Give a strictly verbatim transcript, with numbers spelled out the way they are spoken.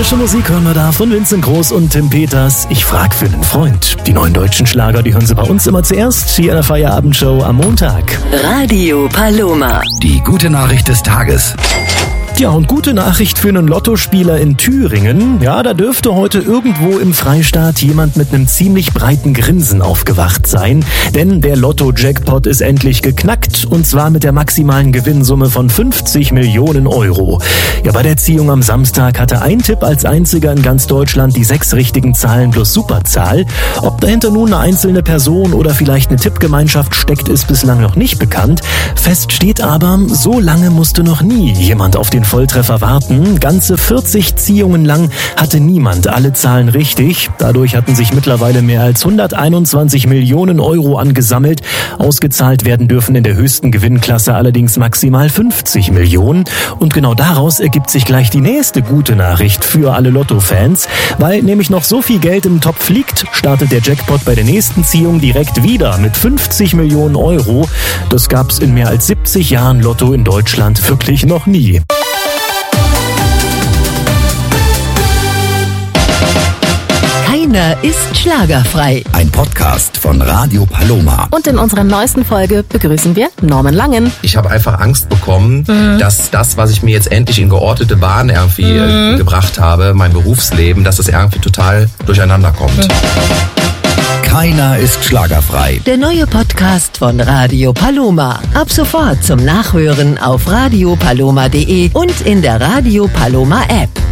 Frische Musik hören wir da von Vincent Groß und Tim Peters. Ich frag für einen Freund. Die neuen deutschen Schlager, die hören Sie bei uns immer zuerst hier in der Feierabendshow am Montag. Radio Paloma. Die gute Nachricht des Tages. Ja, und gute Nachricht für einen Lottospieler in Thüringen. Ja, da dürfte heute irgendwo im Freistaat jemand mit einem ziemlich breiten Grinsen aufgewacht sein. Denn der Lotto-Jackpot ist endlich geknackt. Und zwar mit der maximalen Gewinnsumme von fünfzig Millionen Euro. Ja, bei der Ziehung am Samstag hatte ein Tipp als einziger in ganz Deutschland die sechs richtigen Zahlen plus Superzahl. Ob dahinter nun eine einzelne Person oder vielleicht eine Tippgemeinschaft steckt, ist bislang noch nicht bekannt. Fest steht aber, so lange musste noch nie jemand auf den Volltreffer warten. Ganze vierzig Ziehungen lang hatte niemand alle Zahlen richtig. Dadurch hatten sich mittlerweile mehr als hunderteinundzwanzig Millionen Euro angesammelt. Ausgezahlt werden dürfen in der höchsten Gewinnklasse allerdings maximal fünfzig Millionen. Und genau daraus ergibt sich gleich die nächste gute Nachricht für alle Lotto-Fans. Weil nämlich noch so viel Geld im Topf liegt, startet der Jackpot bei der nächsten Ziehung direkt wieder mit fünfzig Millionen Euro. Das gab's in mehr als siebzig Jahren Lotto in Deutschland wirklich noch nie. Keiner ist schlagerfrei. Ein Podcast von Radio Paloma. Und in unserer neuesten Folge begrüßen wir Norman Langen. Ich habe einfach Angst bekommen, mhm. dass das, was ich mir jetzt endlich in geordnete Bahn irgendwie mhm. äh, gebracht habe, mein Berufsleben, dass es irgendwie total durcheinander kommt. Mhm. Keiner ist schlagerfrei. Der neue Podcast von Radio Paloma. Ab sofort zum Nachhören auf radio paloma punkt de und in der Radio Paloma App.